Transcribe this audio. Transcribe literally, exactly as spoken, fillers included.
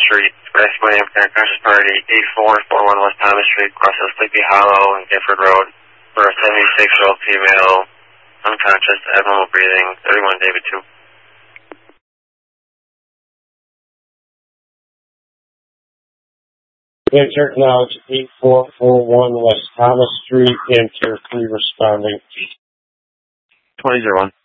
Street, West William, Conscious Party, eight four four one West Thomas Street, across the Sleepy Hollow and Gifford Road, for a seventy-six-year-old female, unconscious, abnormal breathing, thirty-one David two. Enter now to eight four four one West Thomas Street, and Tier three responding. twenty oh one.